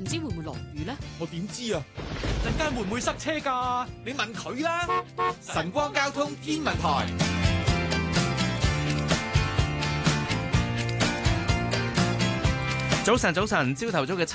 知會唔會落雨呢？ 我點知啊？陣間會唔會塞車㗎？你問佢啦。晨光交通天文台。 早晨，朝頭早嘅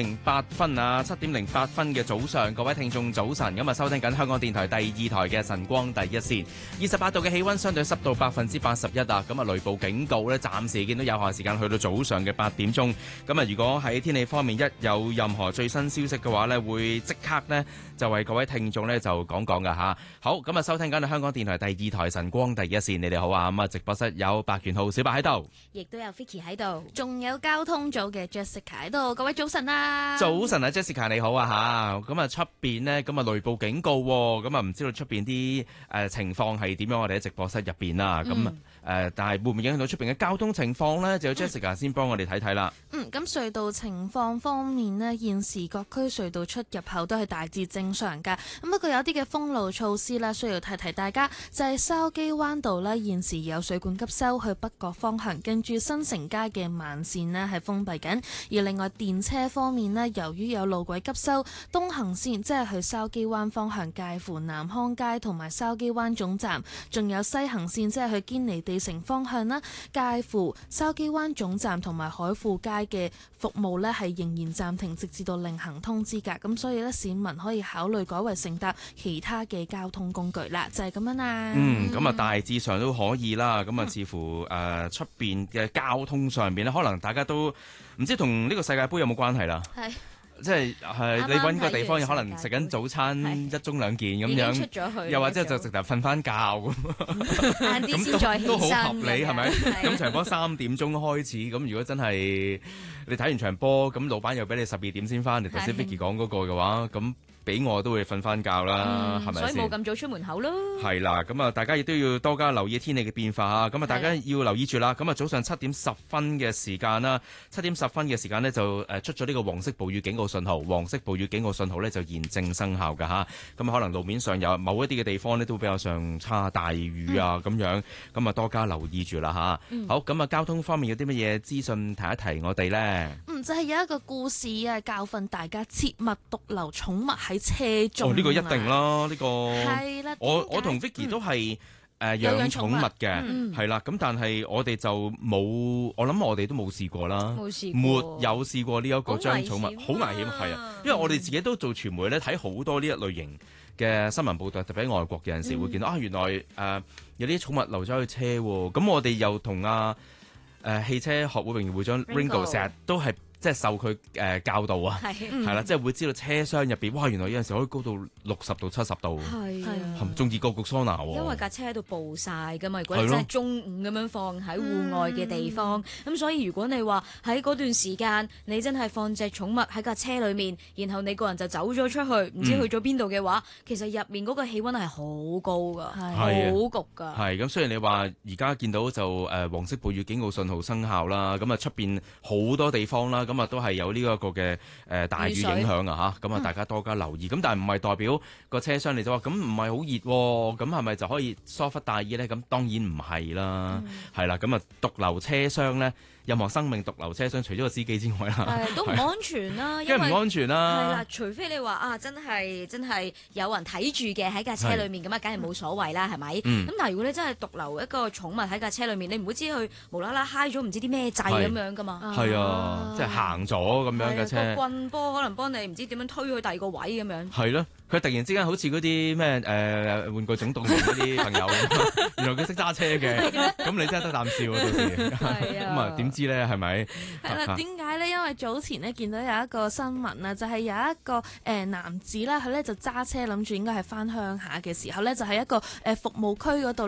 7:08啊，7:08嘅早上，各位聽眾早晨，咁啊收聽緊香港電台第二台嘅晨光第一線，28度嘅氣溫，相對濕度81%啊，咁啊雷暴警告咧，暫時見到有效時間去到早上嘅8點鐘，咁啊如果喺天氣方面一有任何最新消息嘅話咧，會即刻咧就為各位聽眾咧就講噶吓。好，咁啊收聽緊香港電台第二台晨光第一線，你哋好啊，咁啊直播室有白權浩小白喺度， 亦都有 Vicky 喺度， 仲有交通組嘅Jessica 喺度，各位早晨啊！ 早晨啊 Jessica 你好啊吓，咁啊出邊呢，咁啊雷暴警告，咁啊唔知道出邊啲情況係點樣？我哋喺直播室入邊啦，咁但係會唔會影響到出邊嘅交通情況呢？就有 Jessica 先幫我哋睇睇啦。 咁隧道情況方面呢，現時各區隧道出入口都係大致正常㗎。咁不過有啲嘅封路措施啦，需要提提大家，就係筲箕灣道呢，現時有水管急修去北角方向，跟住新城街嘅慢線呢係封閉緊。而另外電車方面呢，由於有路軌急修，東行線即係去筲箕灣方向，介乎南康街同埋筲箕灣總站，仲有西行線即係去堅尼地城方向啦，介乎筲箕灣總站同埋海富街嘅服務呢係仍然暫停，直至到另行通知㗎。咁所以呢，市民可以考慮改為乘搭其他嘅交通工具啦，就係咁樣啦。 咁啊大致上都可以啦。咁啊似乎出邊嘅交通上邊呢，可能大家都唔知同呢個世界盃有冇關係啦。係。即係你揾個地方，可能食緊早餐一盅兩件咁樣， 出咗去又或者就直頭瞓翻覺咁， 晏啲先再起身都好合理係咪？咁場波3點鐘開始，咁如果真係你睇完場波，咁老闆又俾你12點先翻嚟，頭先 Vicky 講嗰個嘅話，咁俾我都會瞓翻覺啦，係咪先？ 所以冇咁早出門口咯。 係啦，咁啊，大家亦都要多加留意天氣嘅變化啊！咁啊，大家要留意住啦。咁啊，早上7點10分嘅時間啦，7點10分嘅時間呢，就出咗呢個黃色暴雨警告信號，黃色暴雨警告信號呢，就現正生效㗎吓。咁可能路面上有某一啲嘅地方呢，都比較上差大雨啊咁樣，咁啊多加留意住啦吓。好，咁啊交通方面有啲乜嘢資訊提一提我哋呢？ 就係有一個故事啊，教訓大家切勿獨留寵物喺車中。 呢個一定啦，呢個係啦。 我同 Vicky 都係養寵物嘅，係啦。咁但係我哋就冇，我諗我哋都冇試過啦，沒有試過呢一個將寵物，好危險係啊！因為我哋自己都做傳媒咧，睇好多呢一類型嘅新聞報道，特別喺外國有陣時會見到原來有啲寵物留咗去車喎。咁我哋又同汽車學會榮譽會長 Ringo 成日都係。即係受佢教導啊，係啦，即係會知道車廂入邊，哇！原來有陣時可以高到60度、70度，係仲熱過焗桑拿喎。 因為架車喺度暴曬㗎嘛，如果你真係中午咁樣放喺戶外嘅地方，咁所以如果你話喺嗰段時間，你真係放隻寵物喺架車裏面，然後你個人就走咗出去，唔知去咗邊度嘅話，其實入面嗰個氣溫係好高㗎，好焗㗎。係咁，雖然你話而家見到就黃色暴雨警告信號生效啦，咁啊出邊好多地方啦。咁啊，都係有呢一個嘅大雨影響啊嚇，咁啊大家多加留意。咁但係唔係代表個車廂你就話咁唔係好熱喎，咁係咪就可以疏忽大意咧？咁當然唔係啦，係啦。咁啊獨留車廂咧，任何生命獨留車廂，除咗個司機之外啦， 都唔安全啦， 因為唔安全啦。 係啦，除非你話真係有人睇住嘅喺架車裏面咁啊，梗係冇所謂啦，係咪？咁但係如果你真係獨留一個寵物喺架車裏面，你唔會知佢無啦啦揩咗唔知啲咩掣咁樣噶嘛？ 係啊，即係行咗咁樣嘅車， 個棍波可能幫你唔知點樣推去第二個位咁樣。係咯，佢突然之間好似嗰啲咩玩具總動員嗰啲朋友，原來佢識揸車嘅，咁你真係得啖笑啊！到時咁啊點知咧係咪？ 係啦，點解咧？因為早前呢，見到有一個新聞啊，就係有一個男子啦，佢咧就揸車諗住應該係翻鄉下嘅時候咧，就喺一個服務區嗰度